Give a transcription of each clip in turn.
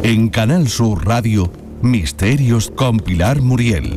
En Canal Sur Radio, Misterios con Pilar Muriel.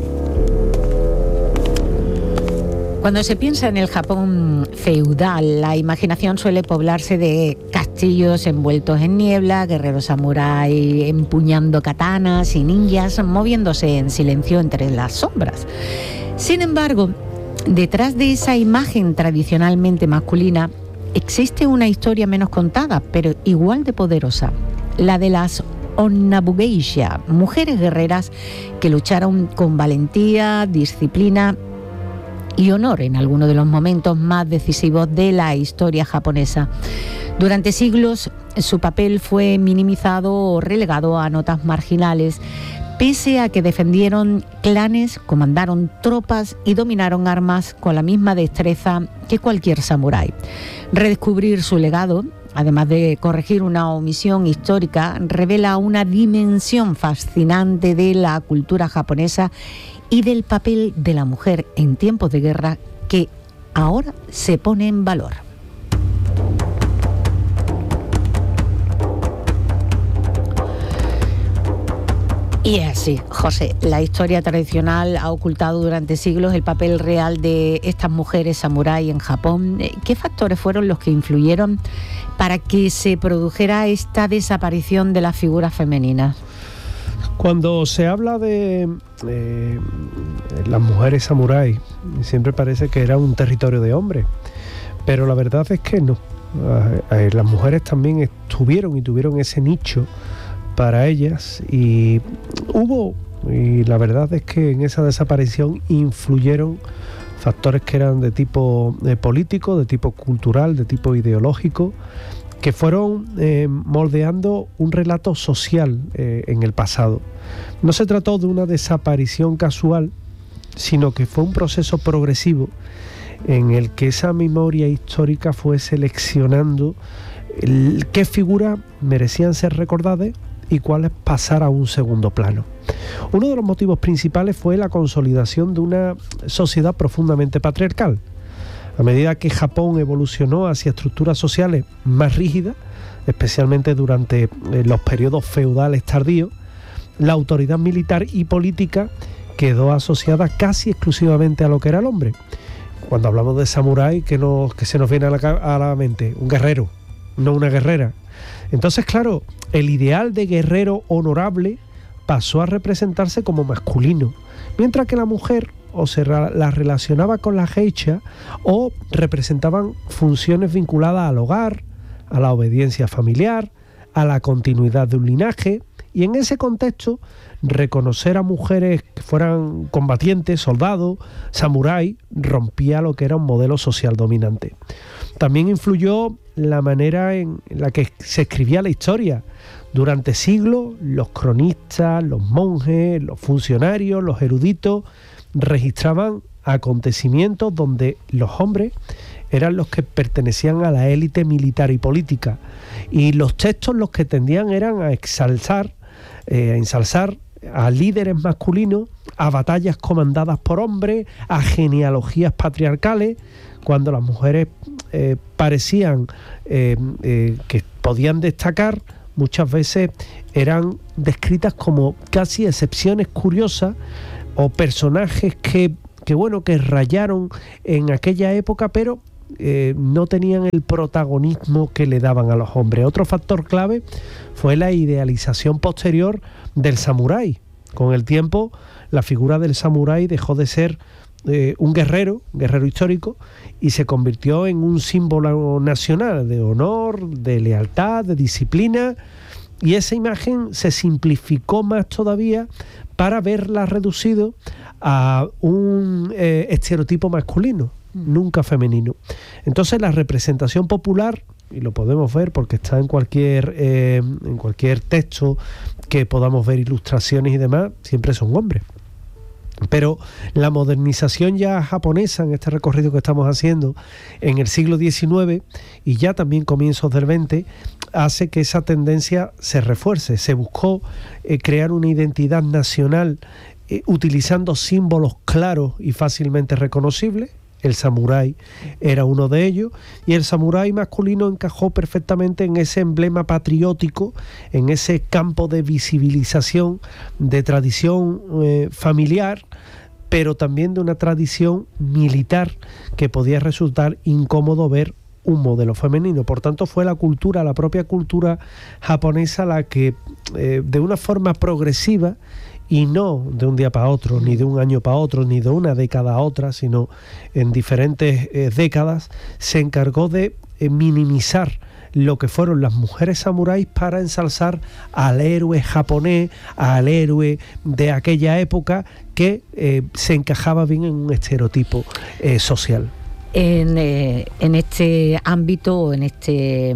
Cuando se piensa en el Japón feudal, la imaginación suele poblarse de castillos envueltos en niebla, guerreros samurái empuñando katanas y ninjas moviéndose en silencio entre las sombras. Sin embargo, detrás de esa imagen tradicionalmente masculina existe una historia menos contada, pero igual de poderosa, la de las Onnabugeisha, mujeres guerreras que lucharon con valentía, disciplina y honor en algunos de los momentos más decisivos de la historia japonesa. Durante siglos su papel fue minimizado o relegado a notas marginales, pese a que defendieron clanes, comandaron tropas y dominaron armas con la misma destreza que cualquier samurái. Redescubrir su legado, además de corregir una omisión histórica, revela una dimensión fascinante de la cultura japonesa y del papel de la mujer en tiempos de guerra que ahora se pone en valor. Y es así, José, la historia tradicional ha ocultado durante siglos el papel real de estas mujeres samurái en Japón. ¿Qué factores fueron los que influyeron para que se produjera esta desaparición de las figuras femeninas? Cuando se habla de las mujeres samurái, siempre parece que era un territorio de hombres, pero la verdad es que no. Las mujeres también estuvieron y tuvieron ese nicho para ellas, y la verdad es que en esa desaparición influyeron factores que eran de tipo político, de tipo cultural, de tipo ideológico, que fueron moldeando un relato social en el pasado. No se trató de una desaparición casual, sino que fue un proceso progresivo en el que esa memoria histórica fue seleccionando qué figuras merecían ser recordadas y cuáles pasar a un segundo plano. Uno de los motivos principales fue la consolidación de una sociedad profundamente patriarcal. A medida que Japón evolucionó hacia estructuras sociales más rígidas, especialmente durante los periodos feudales tardíos, la autoridad militar y política quedó asociada casi exclusivamente a lo que era el hombre. Cuando hablamos de samurái, que se nos viene a la mente? Un guerrero, no una guerrera. Entonces, claro, el ideal de guerrero honorable pasó a representarse como masculino, mientras que la mujer o se la relacionaba con la geisha o representaban funciones vinculadas al hogar, a la obediencia familiar, a la continuidad de un linaje, y en ese contexto reconocer a mujeres que fueran combatientes, soldados, samurái, rompía lo que era un modelo social dominante. También influyó la manera en la que se escribía la historia. Durante siglos, los cronistas, los monjes, los funcionarios, los eruditos registraban acontecimientos donde los hombres eran los que pertenecían a la élite militar y política, y los textos los que tendían eran a ensalzar a líderes masculinos, a batallas comandadas por hombres, a genealogías patriarcales, cuando las mujeres parecían que podían destacar. Muchas veces eran descritas como casi excepciones curiosas o personajes que rayaron en aquella época, pero no tenían el protagonismo que le daban a los hombres. Otro factor clave fue la idealización posterior del samurái. Con el tiempo, la figura del samurái dejó de ser un guerrero histórico, y se convirtió en un símbolo nacional de honor, de lealtad, de disciplina, y esa imagen se simplificó más todavía para verla reducido a un estereotipo masculino, nunca femenino. Entonces la representación popular, y lo podemos ver porque está en cualquier texto que podamos ver, ilustraciones y demás, siempre son hombres. Pero la modernización ya japonesa, en este recorrido que estamos haciendo en el siglo XIX y ya también comienzos del XX, hace que esa tendencia se refuerce. Se buscó crear una identidad nacional utilizando símbolos claros y fácilmente reconocibles. el samurái era uno de ellos, y el samurái masculino encajó perfectamente en ese emblema patriótico, en ese campo de visibilización de tradición familiar, pero también de una tradición militar que podía resultar incómodo ver un modelo femenino. Por tanto, fue la propia cultura japonesa la que de una forma progresiva, y no de un día para otro, ni de un año para otro, ni de una década a otra, sino en diferentes décadas, se encargó de minimizar lo que fueron las mujeres samuráis para ensalzar al héroe japonés, al héroe de aquella época que se encajaba bien en un estereotipo social. En este ámbito, en este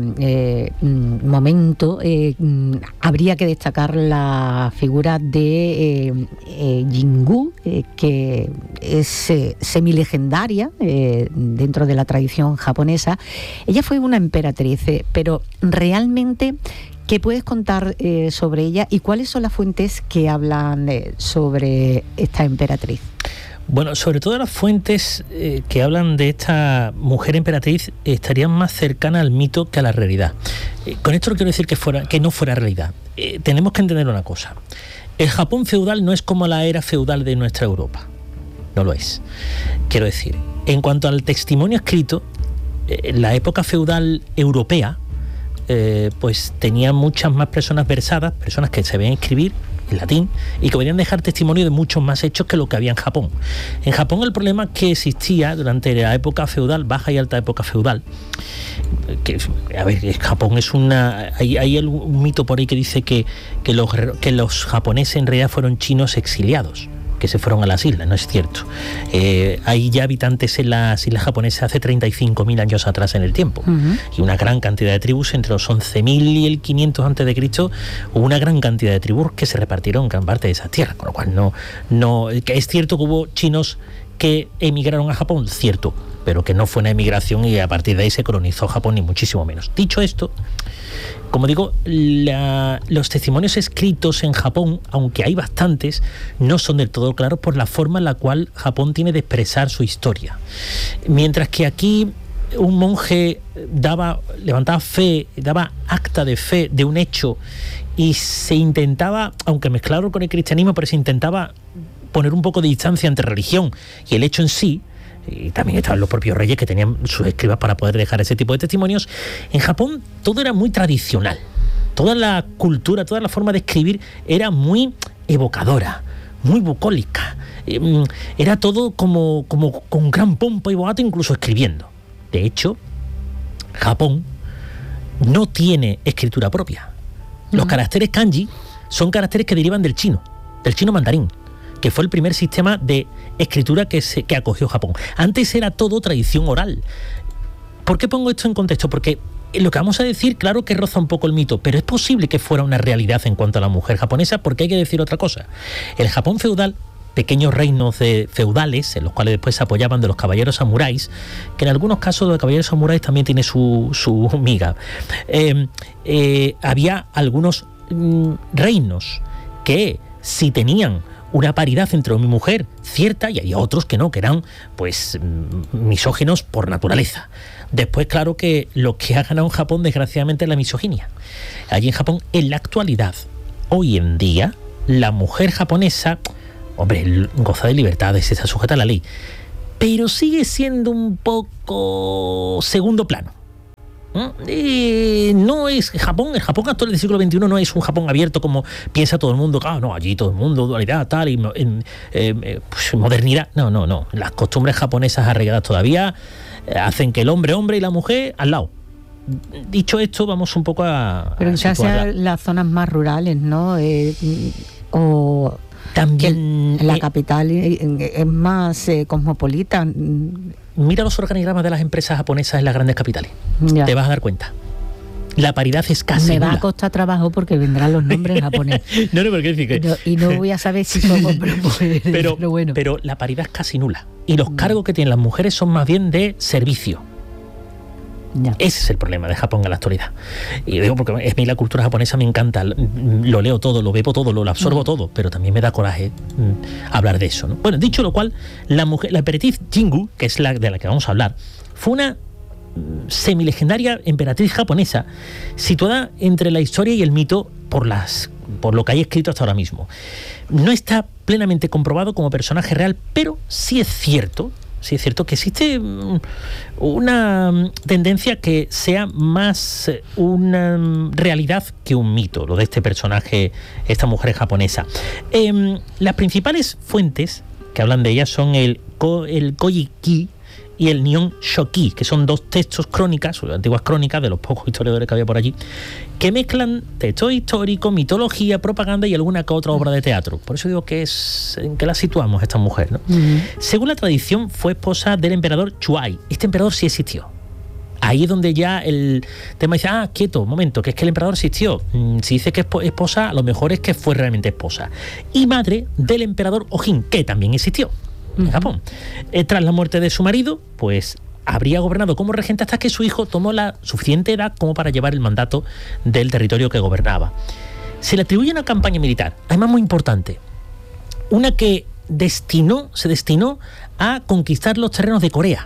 momento, habría que destacar la figura de Jingu, que es semilegendaria dentro de la tradición japonesa. Ella fue una emperatriz, pero realmente, ¿qué puedes contar sobre ella y cuáles son las fuentes que hablan sobre esta emperatriz? Bueno, sobre todo las fuentes que hablan de esta mujer emperatriz estarían más cercanas al mito que a la realidad. Con esto no quiero decir que no fuera realidad. Tenemos que entender una cosa. El Japón feudal no es como la era feudal de nuestra Europa. No lo es. Quiero decir, en cuanto al testimonio escrito, la época feudal europea pues tenía muchas más personas versadas, personas que sabían escribir en latín y que podían dejar testimonio de muchos más hechos que lo que había en Japón. En Japón el problema que existía durante la época feudal, baja y alta época feudal, que, a ver, Japón es una... Hay un mito por ahí que dice que los japoneses en realidad fueron chinos exiliados, que se fueron a las islas. No es cierto. Hay ya habitantes en las islas japonesas hace 35.000 años atrás en el tiempo. Uh-huh. Y una gran cantidad de tribus, entre los 11.000 y el 500 a.C., hubo una gran cantidad de tribus que se repartieron en gran parte de esas tierras. Con lo cual que es cierto que hubo chinos que emigraron a Japón, cierto, pero que no fue una emigración y a partir de ahí se colonizó Japón, ni muchísimo menos. Dicho esto, como digo, los testimonios escritos en Japón, aunque hay bastantes, no son del todo claros por la forma en la cual Japón tiene de expresar su historia. Mientras que aquí un monje levantaba fe, daba acta de fe de un hecho y se intentaba, aunque mezclarlo con el cristianismo, pero se intentaba poner un poco de distancia entre religión y el hecho en sí. Y también estaban los propios reyes que tenían sus escribas para poder dejar ese tipo de testimonios. En Japón todo era muy tradicional. Toda la cultura, toda la forma de escribir era muy evocadora, muy bucólica. Era todo como con gran pompa y boato, incluso escribiendo. De hecho, Japón no tiene escritura propia. Los caracteres kanji son caracteres que derivan del chino mandarín, que fue el primer sistema de escritura que acogió Japón. Antes era todo tradición oral. ¿Por qué pongo esto en contexto? Porque lo que vamos a decir, claro que roza un poco el mito, pero es posible que fuera una realidad en cuanto a la mujer japonesa, porque hay que decir otra cosa. El Japón feudal, pequeños reinos feudales, en los cuales después se apoyaban de los caballeros samuráis, que en algunos casos los caballeros samuráis también tiene su miga. Había algunos reinos que, si tenían una paridad entre hombre y mujer cierta, y había otros que no, que eran pues misóginos por naturaleza. Después, claro que lo que ha ganado en Japón, desgraciadamente, es la misoginia. Allí en Japón, en la actualidad, hoy en día, la mujer japonesa, hombre, goza de libertades, está sujeta a la ley, pero sigue siendo un poco segundo plano. No es Japón, el Japón actual del siglo XXI no es un Japón abierto como piensa todo el mundo, no, allí todo el mundo, dualidad, tal, y pues, modernidad. No. Las costumbres japonesas arraigadas todavía hacen que el hombre y la mujer al lado. Dicho esto, vamos un poco a... Pero ya sea las zonas más rurales, ¿no? O... También en la capital es más cosmopolita. Mira los organigramas de las empresas japonesas en las grandes capitales. Ya. Te vas a dar cuenta. La paridad es casi nula. Me va a costar trabajo porque vendrán los nombres en japonés. No, pero ¿qué decir? Y no voy a saber si somos pero bueno. Pero la paridad es casi nula. Y los cargos que tienen las mujeres son más bien de servicio. Ya. Ese es el problema de Japón en la actualidad. Y digo porque a mí la cultura japonesa me encanta, lo leo todo, lo bebo todo, lo absorbo todo, pero también me da coraje hablar de eso, ¿no? Bueno, dicho lo cual, la emperatriz Jingu, que es la de la que vamos a hablar, fue una semilegendaria emperatriz japonesa situada entre la historia y el mito por lo que hay escrito hasta ahora mismo. No está plenamente comprobado como personaje real, pero sí es cierto que existe una tendencia que sea más una realidad que un mito, lo de este personaje, esta mujer japonesa. Las principales fuentes que hablan de ella son el Kojiki y el Nihon Shoki, que son dos textos crónicas, antiguas crónicas de los pocos historiadores que había por allí, que mezclan texto histórico, mitología, propaganda y alguna que otra obra de teatro. Por eso digo que en qué la situamos esta mujer, ¿no? Según la tradición, fue esposa del emperador Chuai. Este emperador sí existió. Ahí es donde ya el tema dice, quieto, un momento, que es que el emperador existió. Si dice que es esposa, a lo mejor es que fue realmente esposa. Y madre del emperador Ojin, que también existió en Japón. Tras la muerte de su marido, pues habría gobernado como regente hasta que su hijo tomó la suficiente edad como para llevar el mandato del territorio que gobernaba. Se le atribuye una campaña militar, además muy importante, una que se destinó a conquistar los terrenos de Corea.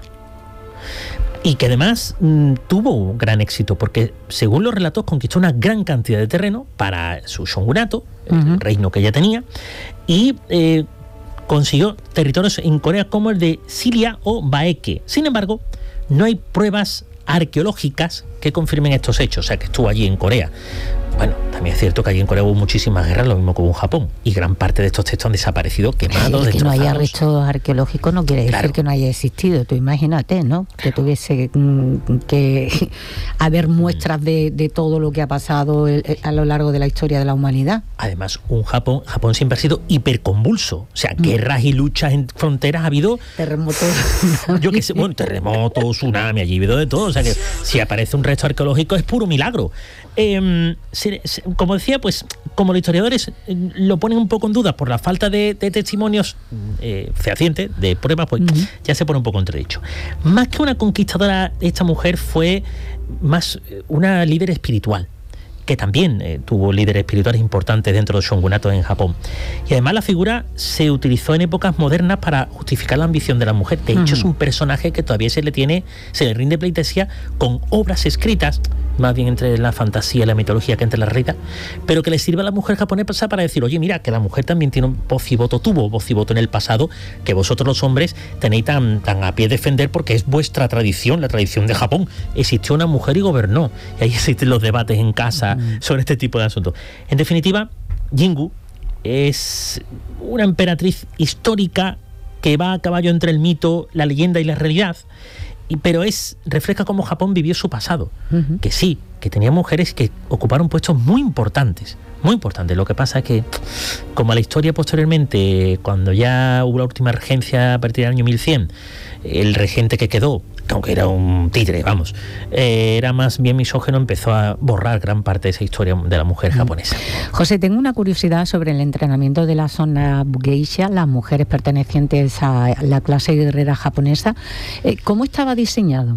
Y que además tuvo un gran éxito, porque según los relatos conquistó una gran cantidad de terreno para su shogunato, el reino que ella tenía, y consiguió territorios en Corea como el de Siria o Baekje. Sin embargo, no hay pruebas arqueológicas que confirmen estos hechos, o sea que estuvo allí en Corea. Bueno, también es cierto que allí en Corea hubo muchísimas guerras, lo mismo como en Japón, y gran parte de estos textos han desaparecido, quemados, que no haya restos arqueológicos no quiere decir que no haya existido. Tú imagínate, ¿no? Claro. Que tuviese que haber muestras de todo lo que ha pasado a lo largo de la historia de la humanidad. Además, Japón siempre ha sido hiperconvulso, o sea, guerras y luchas en fronteras ha habido... Terremotos. Yo qué sé, bueno, terremotos, tsunami, allí ha habido de todo, o sea que si aparece un resto arqueológico es puro milagro. Como decía, pues como los historiadores lo ponen un poco en duda por la falta de testimonios fehacientes, de pruebas, pues ya se pone un poco entredicho. Más que una conquistadora, esta mujer fue más una líder espiritual, que también tuvo líderes espirituales importantes dentro del shogunato en Japón. Y además la figura se utilizó en épocas modernas para justificar la ambición de la mujer. De hecho, es un personaje que todavía se le rinde pleitesía con obras escritas, más bien entre la fantasía y la mitología que entre la realidad, pero que le sirve a la mujer japonesa para decir, oye, mira, que la mujer también tiene tuvo voz y voto en el pasado, que vosotros los hombres tenéis tan a pie defender porque es vuestra tradición, la tradición de Japón. Existió una mujer y gobernó. Y ahí existen los debates en casa sobre este tipo de asuntos. En definitiva, Jingu es una emperatriz histórica que va a caballo entre el mito, la leyenda y la realidad, pero refleja cómo Japón vivió su pasado, que sí, que tenía mujeres que ocuparon puestos muy importantes. Lo que pasa es que, como la historia posteriormente, cuando ya hubo la última regencia a partir del año 1100, el regente que quedó, aunque era un tigre, era más bien misógino, empezó a borrar gran parte de esa historia de la mujer japonesa. José, tengo una curiosidad sobre el entrenamiento de la zona geisha, las mujeres pertenecientes a la clase guerrera japonesa. ¿Cómo estaba diseñado?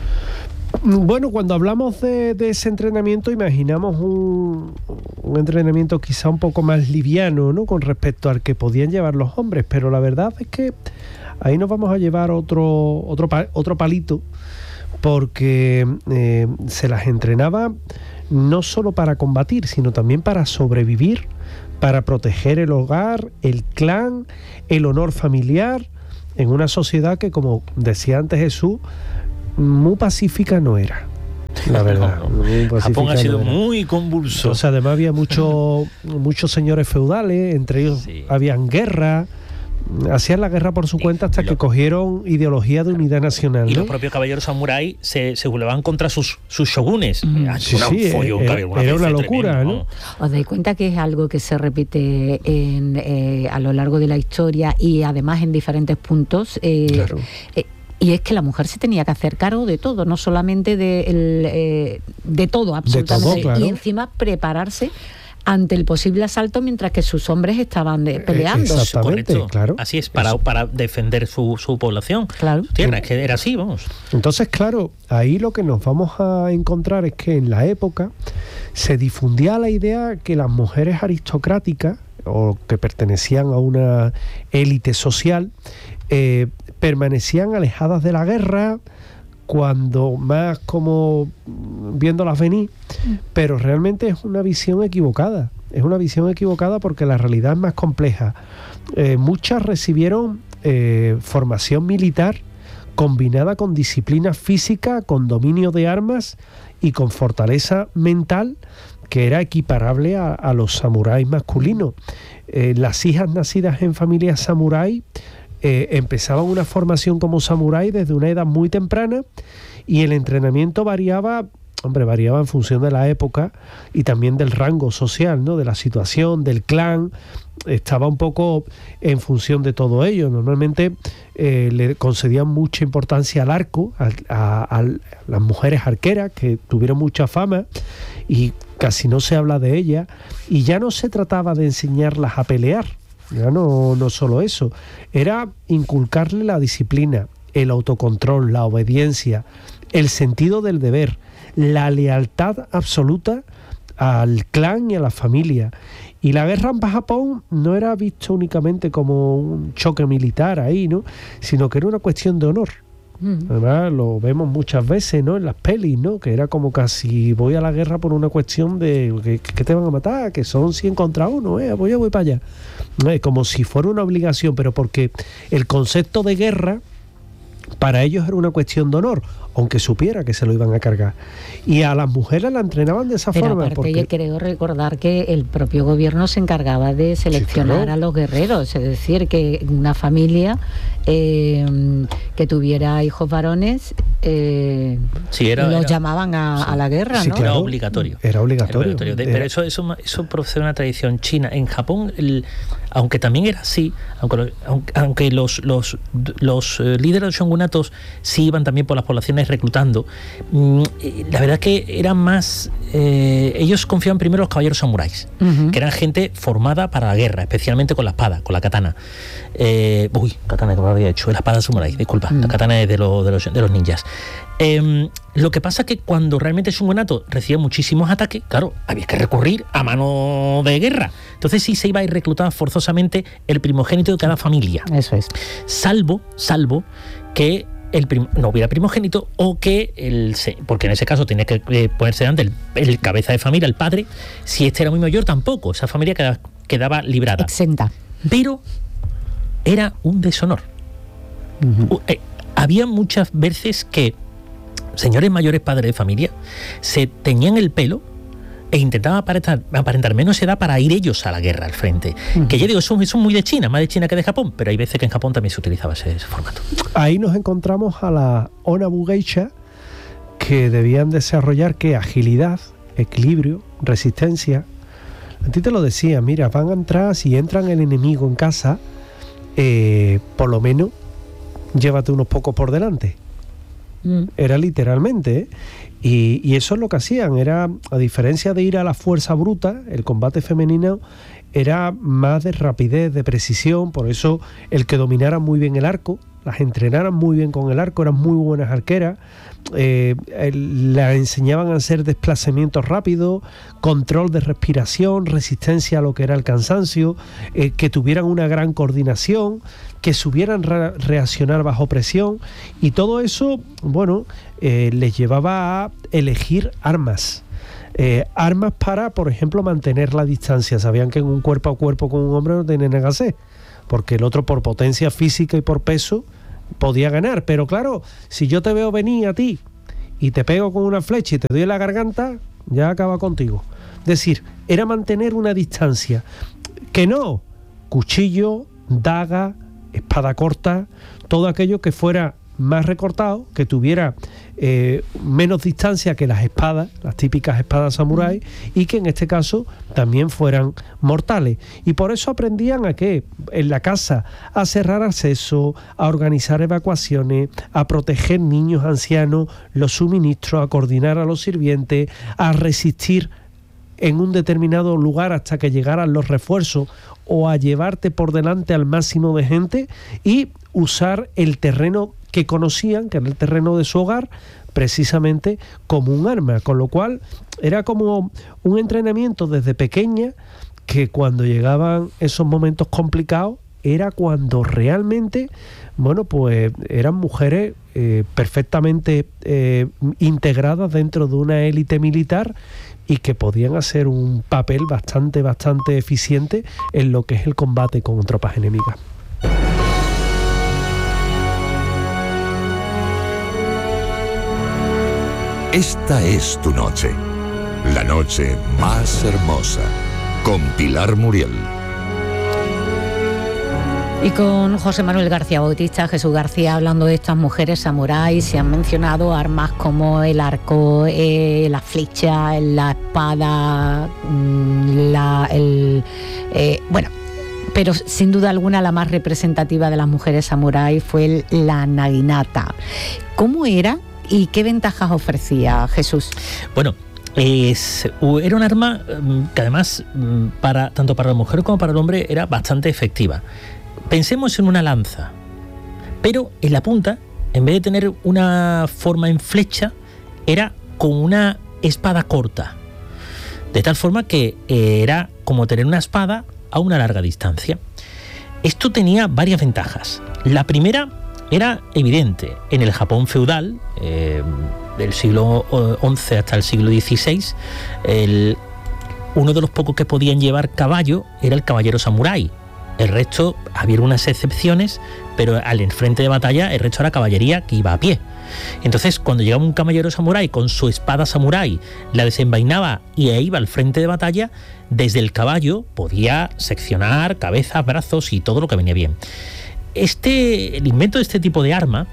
Bueno, cuando hablamos de ese entrenamiento, imaginamos un entrenamiento quizá un poco más liviano, ¿no?, con respecto al que podían llevar los hombres, pero la verdad es que ahí nos vamos a llevar otro palito, porque se las entrenaba no solo para combatir, sino también para sobrevivir, para proteger el hogar, el clan, el honor familiar, en una sociedad que, como decía antes Jesús, muy pacífica no era, la verdad. No. Japón ha sido muy convulso. O sea, además había muchos señores feudales, entre ellos habían guerra, hacían la guerra por su cuenta hasta que cogieron ideología de unidad nacional, ¿no? Y los propios caballeros samurái se sublevaban contra sus shogunes. Era una locura, ¿no? ¿Os dais cuenta que es algo que se repite a lo largo de la historia y además en diferentes puntos? Claro. Y es que la mujer se tenía que hacer cargo de todo, no solamente de todo, absolutamente. De todo, claro. Y encima prepararse ante el posible asalto mientras que sus hombres estaban peleando. Exactamente, correcto. claro. Así es, para defender su población, Claro. su tierra, es que era así, vamos. Entonces, claro, ahí lo que nos vamos a encontrar es que en la época se difundía la idea que las mujeres aristocráticas o que pertenecían a una élite social permanecían alejadas de la guerra, cuando más como viéndolas venir, pero realmente es una visión equivocada. Es una visión equivocada porque la realidad es más compleja. Muchas recibieron formación militar combinada con disciplina física, con dominio de armas y con fortaleza mental que era equiparable a los samuráis masculinos. Las hijas nacidas en familias samurái empezaban una formación como samurái desde una edad muy temprana y el entrenamiento variaba en función de la época y también del rango social, ¿no? De la situación, del clan. Estaba un poco en función de todo ello. Normalmente le concedían mucha importancia al arco, a las mujeres arqueras, que tuvieron mucha fama y casi no se habla de ellas, y ya no se trataba de enseñarlas a pelear, ya no solo eso, era inculcarle la disciplina, el autocontrol, la obediencia, el sentido del deber, la lealtad absoluta al clan y a la familia. Y la guerra en Japón no era visto únicamente como un choque militar ahí, ¿no? Sino que era una cuestión de honor. Además, lo vemos muchas veces, ¿no? En las pelis, ¿no? Que era como casi voy a la guerra por una cuestión de que te van a matar, que son 100 contra 1, voy para allá. Como si fuera una obligación, pero porque el concepto de guerra para ellos era una cuestión de honor, aunque supiera que se lo iban a cargar. Y a las mujeres la entrenaban de esa forma. Aparte, yo creo recordar que el propio gobierno se encargaba de seleccionar, sí, claro, a los guerreros, es decir, que una familia que tuviera hijos varones los llamaban a la guerra, sí, ¿no? claro, era obligatorio. Era obligatorio. Pero eso procede de una tradición china. En Japón, aunque también era así, aunque los líderes de los shogunatos sí iban también por las poblaciones reclutando, la verdad que eran más... ellos confiaban primero en los caballeros samuráis, que eran gente formada para la guerra, especialmente con la espada, con la katana. Katana que me había hecho, la espada samurái, disculpa, la katana es de los ninjas. Lo que pasa es que cuando realmente el shogunato recibía muchísimos ataques, claro, había que recurrir a mano de guerra. Entonces sí se iba a ir reclutando forzosamente el primogénito de cada familia. Eso es. Salvo que no hubiera primogénito o que porque en ese caso tenía que ponerse delante el cabeza de familia, el padre. Si este era muy mayor, tampoco. Esa familia quedaba librada. Exenta. Pero era un deshonor. Había muchas veces que señores mayores, padres de familia, se teñían el pelo e intentaban aparentar menos edad para ir ellos a la guerra al frente. Que ya digo, eso es muy de China, más de China que de Japón, pero hay veces que en Japón también se utilizaba ese formato. Ahí nos encontramos a la Onabu Geisha, que debían desarrollar agilidad, equilibrio, resistencia. A ti te lo decía, mira, van a entrar, si entran el enemigo en casa, por lo menos llévate unos pocos por delante. Era literalmente, y eso es lo que hacían. Era, a diferencia de ir a la fuerza bruta, el combate femenino era más de rapidez, de precisión. Por eso el que dominara muy bien el arco, las entrenaran muy bien con el arco, eran muy buenas arqueras, las enseñaban a hacer desplazamientos rápidos, control de respiración, resistencia a lo que era el cansancio, que tuvieran una gran coordinación, que supieran reaccionar bajo presión, y todo eso, les llevaba a elegir armas. Armas para, por ejemplo, mantener la distancia. Sabían que en un cuerpo a cuerpo con un hombre no tenían nada que hacer, porque el otro por potencia física y por peso podía ganar. Pero claro, si yo te veo venir a ti y te pego con una flecha y te doy en la garganta, ya acaba contigo. Es decir, era mantener una distancia. Que no, cuchillo, daga, espada corta, todo aquello que fuera más recortado, que tuviera menos distancia que las espadas, las típicas espadas samurái, y que en este caso también fueran mortales. Y por eso aprendían a qué, en la casa, a cerrar acceso, a organizar evacuaciones, a proteger niños, ancianos, los suministros, a coordinar a los sirvientes, a resistir en un determinado lugar hasta que llegaran los refuerzos o a llevarte por delante al máximo de gente y usar el terreno que conocían, que era el terreno de su hogar, precisamente como un arma, con lo cual era como un entrenamiento desde pequeña, que cuando llegaban esos momentos complicados era cuando realmente, bueno, pues eran mujeres perfectamente integradas dentro de una élite militar y que podían hacer un papel bastante eficiente en lo que es el combate con tropas enemigas. Esta es tu noche, la noche más hermosa, con Pilar Muriel. Y con José Manuel García Bautista, Jesús García, hablando de estas mujeres samuráis, se han mencionado armas como el arco, la flecha, la espada, bueno, pero sin duda alguna la más representativa de las mujeres samuráis fue la naginata. ¿Cómo era y qué ventajas ofrecía, Jesús? Bueno, era un arma que además tanto para la mujer como para el hombre era bastante efectiva. Pensemos en una lanza, pero en la punta, en vez de tener una forma en flecha, era con una espada corta, de tal forma que era como tener una espada a una larga distancia. Esto tenía varias ventajas. La primera era evidente. En el Japón feudal, del siglo XI hasta el siglo XVI, uno de los pocos que podían llevar caballo era el caballero samurái. El resto, había unas excepciones, pero al frente de batalla el resto era caballería que iba a pie. Entonces, cuando llegaba un caballero samurái con su espada samurái, la desenvainaba y iba al frente de batalla, desde el caballo podía seccionar cabezas, brazos y todo lo que venía bien. El invento de este tipo de arma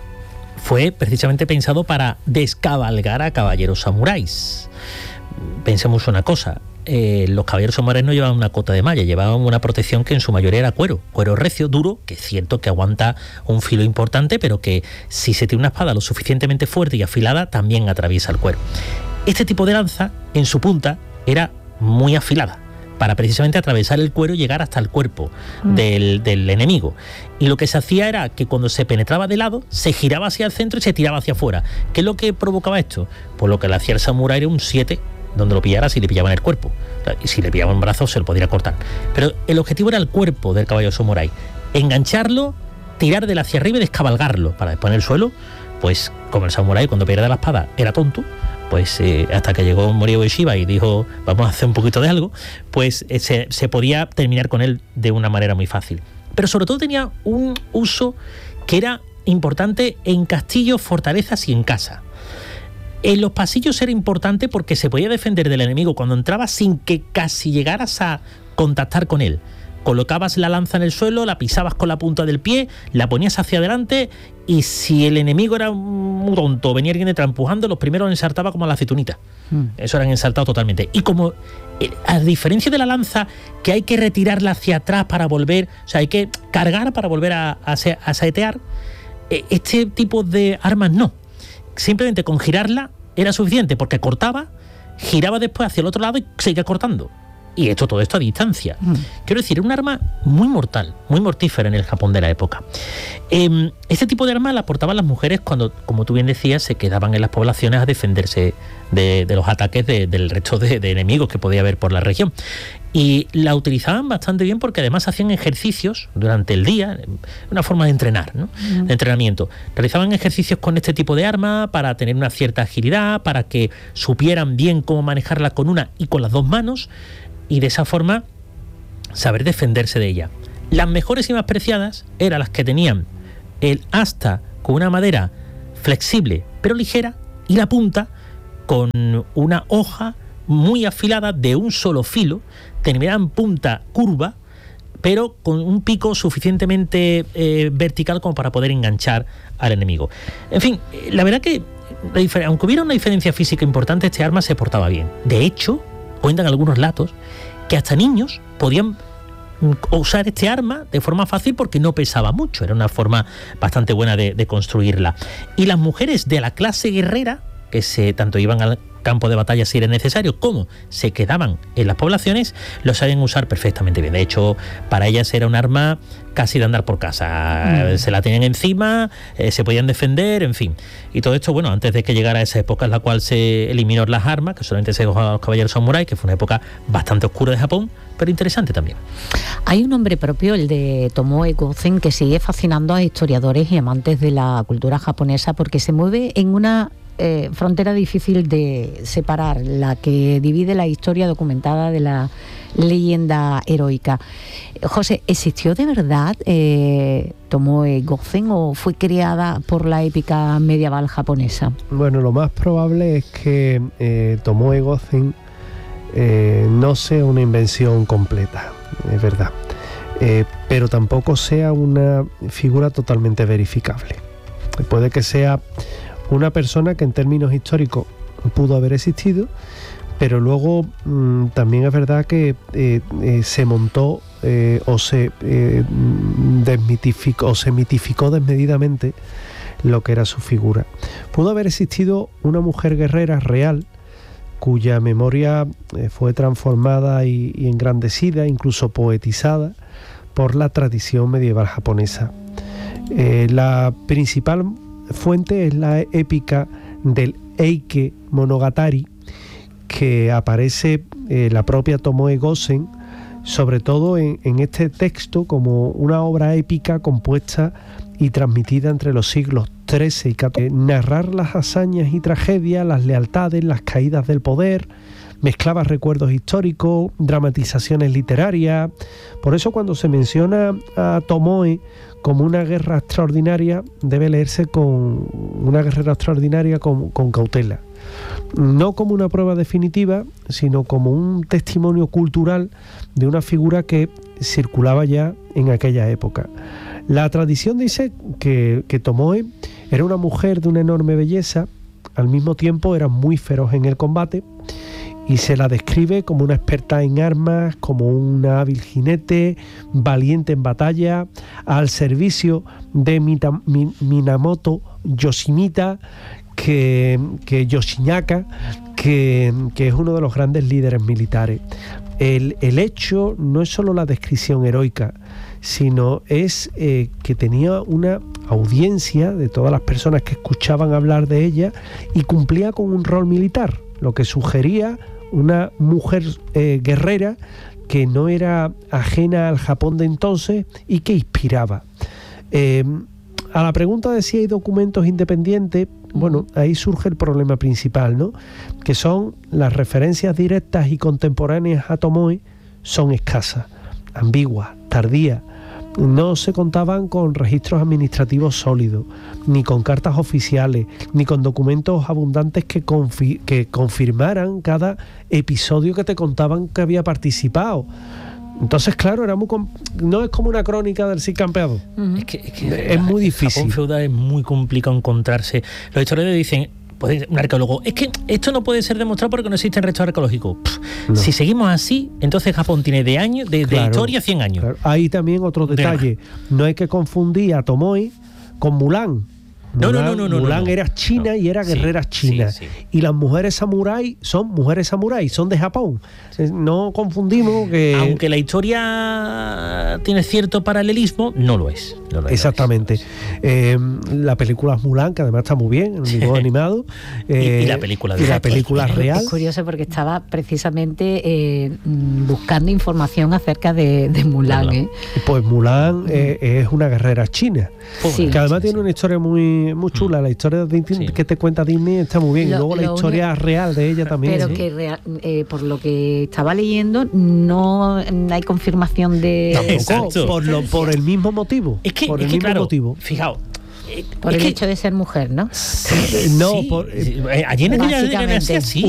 fue precisamente pensado para descabalgar a caballeros samuráis. Pensemos una cosa. Los caballeros samuráis no llevaban una cota de malla, llevaban una protección que en su mayoría era cuero recio, duro, que es cierto que aguanta un filo importante, pero que si se tiene una espada lo suficientemente fuerte y afilada, también atraviesa el cuero. Este tipo de lanza, en su punta, era muy afilada, para precisamente atravesar el cuero y llegar hasta el cuerpo del enemigo. Y lo que se hacía era que cuando se penetraba de lado, se giraba hacia el centro y se tiraba hacia afuera. ¿Qué es lo que provocaba esto? Pues lo que le hacía el samurái era un 7, donde lo pillara si le pillaban el cuerpo. Y si le pillaban un brazo, se lo podría cortar. Pero el objetivo era el cuerpo del caballo samurái. Engancharlo, tirar de él hacia arriba y descabalgarlo. Para después en el suelo, pues como el samurái cuando pierde la espada era tonto, pues hasta que llegó Morihei Ueshiba y dijo vamos a hacer un poquito de algo, pues se podía terminar con él de una manera muy fácil. Pero sobre todo tenía un uso que era importante en castillos, fortalezas y en casa. En los pasillos era importante porque se podía defender del enemigo cuando entraba sin que casi llegaras a contactar con él. Colocabas la lanza en el suelo, la pisabas con la punta del pie, la ponías hacia adelante y si el enemigo era muy tonto, venía alguien detrás empujando, los primeros ensartaba como a la aceitunita. Eso eran ensartados totalmente. Y como, a diferencia de la lanza, que hay que retirarla hacia atrás para volver, o sea, hay que cargar para volver a saetear, este tipo de armas no. Simplemente con girarla era suficiente porque cortaba, giraba después hacia el otro lado y seguía cortando. Y todo esto a distancia. Quiero decir, era un arma muy mortal, muy mortífera en el Japón de la época. Este tipo de arma la portaban las mujeres cuando, como tú bien decías, se quedaban en las poblaciones a defenderse de los ataques del resto de enemigos que podía haber por la región. Y la utilizaban bastante bien porque además hacían ejercicios durante el día, una forma de entrenar, ¿no? De entrenamiento. Realizaban ejercicios con este tipo de arma para tener una cierta agilidad, para que supieran bien cómo manejarla con una y con las dos manos, y de esa forma saber defenderse de ella. Las mejores y más preciadas eran las que tenían el asta con una madera flexible pero ligera y la punta con una hoja muy afilada de un solo filo, terminada en punta curva, pero con un pico suficientemente vertical como para poder enganchar al enemigo. En fin, la verdad que aunque hubiera una diferencia física importante, este arma se portaba bien. De hecho, cuentan algunos relatos que hasta niños podían usar este arma de forma fácil porque no pesaba mucho, era una forma bastante buena de construirla. Y las mujeres de la clase guerrera, que tanto iban campo de batalla si era necesario, como se quedaban en las poblaciones, lo sabían usar perfectamente bien. De hecho, para ellas era un arma casi de andar por casa. Se la tenían encima, se podían defender, en fin. Y todo esto, bueno, antes de que llegara esa época en la cual se eliminó las armas, que solamente se usaban los caballeros samuráis, que fue una época bastante oscura de Japón, pero interesante también. Hay un nombre propio, el de Tomoe Gozen, que sigue fascinando a historiadores y amantes de la cultura japonesa, porque se mueve en una frontera difícil de separar, la que divide la historia documentada de la leyenda heroica. José, ¿existió de verdad Tomoe Gozen o fue creada por la épica medieval japonesa? Bueno, lo más probable es que Tomoe Gozen no sea una invención completa, es verdad, pero tampoco sea una figura totalmente verificable. Puede que sea una persona que en términos históricos pudo haber existido, pero luego también es verdad que se montó o se desmitificó o se mitificó desmedidamente lo que era su figura. Pudo haber existido una mujer guerrera real cuya memoria fue transformada y engrandecida, incluso poetizada por la tradición medieval japonesa. La principal fuente es la épica del Eike Monogatari, que aparece la propia Tomoe Gozen, sobre todo en este texto como una obra épica compuesta y transmitida entre los siglos XIII y XIV. Narrar las hazañas y tragedias, las lealtades, las caídas del poder, mezclaba recuerdos históricos, dramatizaciones literarias. Por eso cuando se menciona a Tomoe como una guerra extraordinaria, debe leerse con una guerrera extraordinaria con cautela. No como una prueba definitiva, sino como un testimonio cultural de una figura que circulaba ya en aquella época. La tradición dice que Tomoe era una mujer de una enorme belleza, al mismo tiempo era muy feroz en el combate, y se la describe como una experta en armas, como una hábil jinete, valiente en batalla, al servicio de Minamoto Yoshimita, que Yoshinyaka, que es uno de los grandes líderes militares. El hecho no es solo la descripción heroica, sino es que tenía una audiencia de todas las personas que escuchaban hablar de ella y cumplía con un rol militar, lo que sugería una mujer guerrera que no era ajena al Japón de entonces y que inspiraba. A la pregunta de si hay documentos independientes, bueno, ahí surge el problema principal, ¿no? Que son las referencias directas y contemporáneas a Tomoe son escasas, ambiguas, tardías. No se contaban con registros administrativos sólidos, ni con cartas oficiales, ni con documentos abundantes que confirmaran cada episodio que te contaban que había participado. Entonces, claro, no es como una crónica del Cid campeado. Es que es muy difícil. En Japón feudal es muy complicado encontrarse. Los historiadores dicen, un arqueólogo, es que esto no puede ser demostrado porque no existen restos arqueológicos. No. Si seguimos así, entonces Japón tiene de historia 100 años. Claro. Hay también otro detalle. No hay que confundir a Tomoe con Mulan. Mulan era china y era guerrera china. Sí. Y las mujeres samurái son de Japón. No confundimos que... Aunque la historia tiene cierto paralelismo, no lo es. Exactamente. La película Mulan, que además está muy bien, en el dibujo animado. Y la película real. Es curioso porque estaba precisamente buscando información acerca de Mulan. Pues Mulan es una guerrera china. Sí, que además tiene una historia muy chula. La historia que te cuenta Disney está muy bien. Y luego la historia real de ella también. Pero que por lo que estaba leyendo, no hay confirmación de... Tampoco, por el mismo motivo. Es que claro, motivo. Fijaos. Por el hecho de ser mujer, ¿no? No, allí en aquella sí.